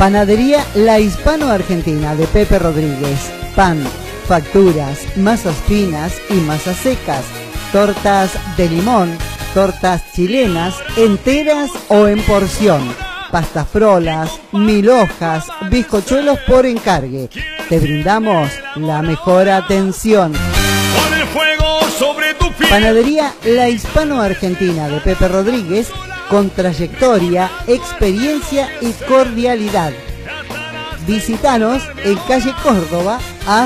Panadería La Hispano-Argentina de Pepe Rodríguez. Pan, facturas, masas finas y masas secas, tortas de limón, tortas chilenas, enteras o en porción, pastas frolas, 1000 hojas, bizcochuelos por encargue. Te brindamos la mejor atención. Panadería La Hispano-Argentina de Pepe Rodríguez, con trayectoria, experiencia y cordialidad. Visítanos en calle Córdoba,